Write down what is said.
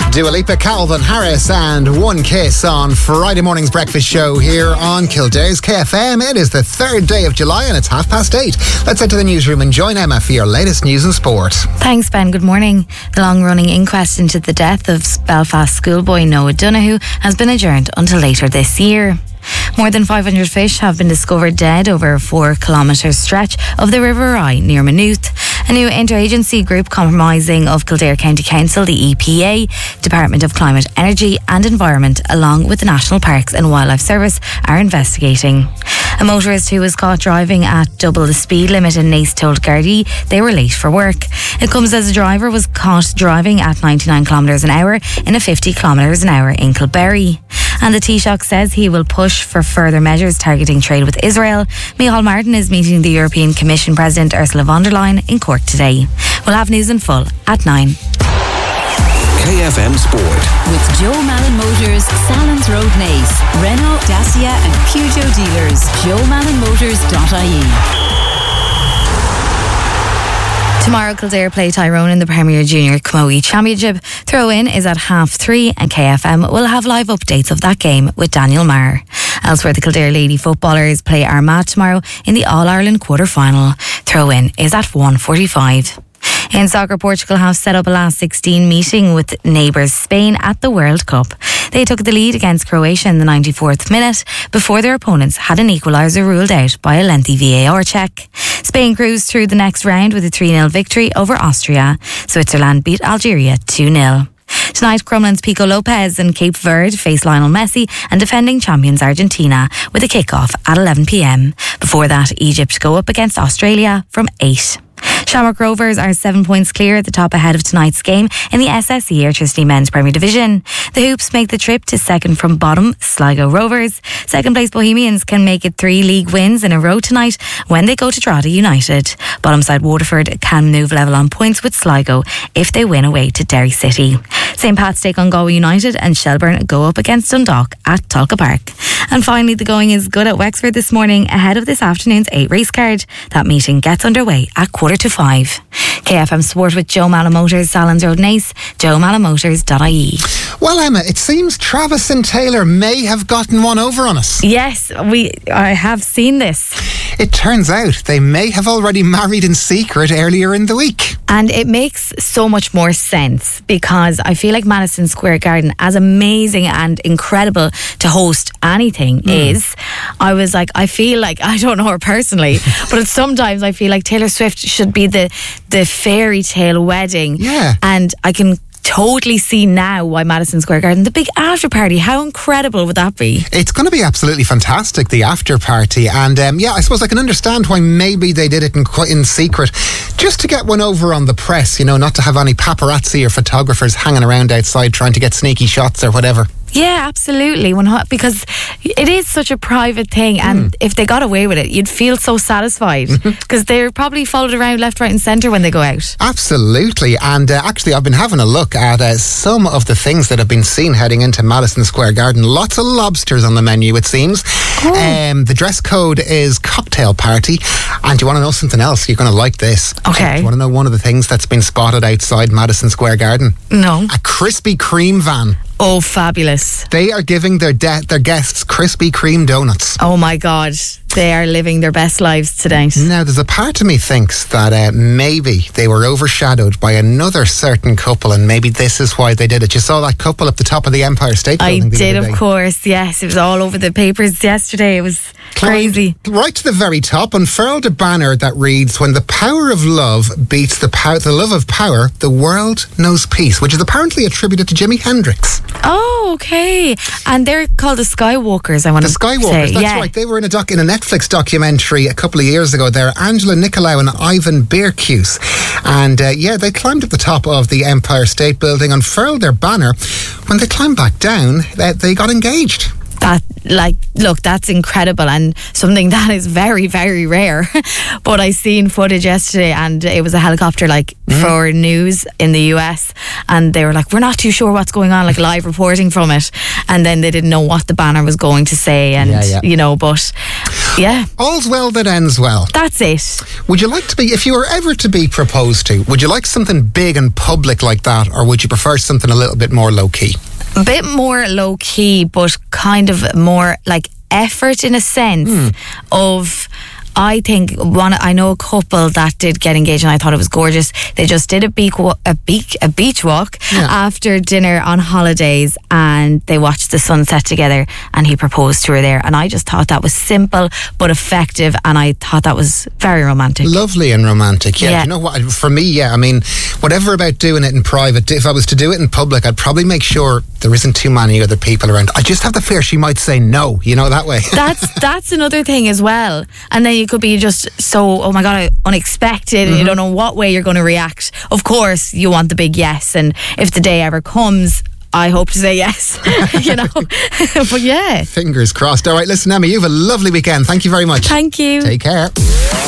Dua Lipa, Calvin Harris and One Kiss on Friday morning's breakfast show here on Kildare's KFM. It is the 3rd day of July and it's 8:30. Let's head to the newsroom and join Emma for your latest news and sport. Thanks, Ben. Good morning. The long-running inquest into the death of Belfast schoolboy Noah Donoghue has been adjourned until later this year. More than 500 fish have been discovered dead over a 4-kilometre stretch of the River Rye near Maynooth. A new interagency group comprising of Kildare County Council, the EPA, Department of Climate, Energy and Environment, along with the National Parks and Wildlife Service, are investigating. A motorist who was caught driving at double the speed limit in Naas told Gardaí they were late for work. It comes as a driver was caught driving at 99 kilometres an hour in a 50 kilometres an hour in Kilberry. And the Taoiseach says he will push for further measures targeting trade with Israel. Micheál Martin is meeting the European Commission President Ursula von der Leyen in Cork today. We'll have news in full at 9. KFM Sport. With Joe Malin Motors, Salons Road Naas, Renault, Dacia and Peugeot dealers. JoeMalinMotors.ie. Tomorrow, Kildare play Tyrone in the Premier Junior Camogie Championship. Throw-in is at 3:30 and KFM will have live updates of that game with Daniel Maher. Elsewhere, the Kildare Lady footballers play Armagh tomorrow in the All-Ireland quarter-final. Throw-in is at 1:45. In soccer, Portugal have set up a last 16 meeting with neighbours Spain at the World Cup. They took the lead against Croatia in the 94th minute before their opponents had an equaliser ruled out by a lengthy VAR check. Spain cruised through the next round with a 3-0 victory over Austria. Switzerland beat Algeria 2-0. Tonight, Crumlin's Pico Lopez and Cape Verde face Lionel Messi and defending champions Argentina with a kick-off at 11 p.m. Before that, Egypt go up against Australia from 8. Shamrock Rovers are 7 points clear at the top ahead of tonight's game in the SSE Airtricity Men's Premier Division. The Hoops make the trip to second from bottom, Sligo Rovers. Second place Bohemians can make it 3 league wins in a row tonight when they go to Drogheda United. Bottom side Waterford can move level on points with Sligo if they win away to Derry City. St Pat's take on Galway United and Shelburne go up against Dundalk at Tolka Park. And finally, the going is good at Wexford this morning ahead of this afternoon's 8 race card. That meeting gets underway at 4:45. KFM Sport with Joe Malin Motors, Salons Road Naas, JoeMalinMotors.ie. Well, Emma, it seems Travis and Taylor may have gotten one over on us. Yes, I have seen this. It turns out they may have already married in secret earlier in the week. And it makes so much more sense because I feel like Madison Square Garden, as amazing and incredible to host anything is, I was like, I feel like, I don't know her personally, but sometimes I feel like Taylor Swift should be the fairy tale wedding. Yeah. And I can totally see now why Madison Square Garden, the big after party, how incredible would that be? It's going to be absolutely fantastic, the after party, and I suppose I can understand why maybe they did it in secret, just to get one over on the press, you know, not to have any paparazzi or photographers hanging around outside trying to get sneaky shots or whatever. Yeah, absolutely. Because it is such a private thing, and if they got away with it, you'd feel so satisfied because they're probably followed around left, right and centre when they go out. Absolutely. And actually I've been having a look at some of the things that have been seen heading into Madison Square Garden. Lots of lobsters on the menu, it seems. The dress code is cocktail party. And do you want to know something else? You're going to like this. Okay. Do you want to know one of the things that's been spotted outside Madison Square Garden? No. A Krispy Kreme van. Oh, fabulous. They are giving their guests Krispy Kreme donuts. Oh my God, they are living their best lives tonight. Now, there's a part of me thinks that maybe they were overshadowed by another certain couple, and maybe this is why they did it. You saw that couple up the top of the Empire State Building. I did, of course, yes. It was all over the papers yesterday. It was crazy. Right to the very top, unfurled a banner that reads, "When the power of love beats the love of power, the world knows peace," which is apparently attributed to Jimi Hendrix. Oh, okay. And they're called the Skywalkers, I want to say. The Skywalkers, that's right. They were in a Netflix documentary a couple of years ago. They're Angela Nicolau and Ivan Bierkus. And they climbed up the top of the Empire State Building, unfurled their banner. When they climbed back down, they got engaged. That's incredible and something that is very, very rare. But I seen footage yesterday and it was a helicopter for news in the US, and they were like, we're not too sure what's going on, like live reporting from it, and then they didn't know what the banner was going to say, and you know, but yeah, all's well that ends well. That's it. Would you like to be, if you were ever to be proposed to, would you like something big and public like that, or would you prefer something a little bit more low key? A bit more low key, but kind of more like effort in a sense of, I think I know a couple that did get engaged, and I thought it was gorgeous. They just did a beach walk after dinner on holidays, and they watched the sunset together, and he proposed to her there, and I just thought that was simple but effective, and I thought that was very romantic. Lovely and romantic. Yeah. You know what, for me, I mean, whatever about doing it in private, if I was to do it in public, I'd probably make sure there isn't too many other people around. I just have the fear she might say no, you know, that way. That's another thing as well. And then you could be just so, oh my God, unexpected, and you don't know what way you're going to react. Of course, you want the big yes, and if the day ever comes, I hope to say yes, you know. But yeah. Fingers crossed. All right, listen, Emma, you have a lovely weekend. Thank you very much. Thank you. Take care.